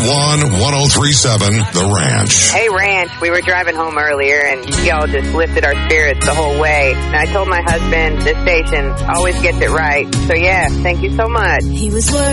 931-1037 The Ranch. Hey, Ranch, we were driving home earlier, and y'all just lifted our spirits the whole way. And I told my husband, this station always gets it right. So, yeah, thank you so much. He was worried.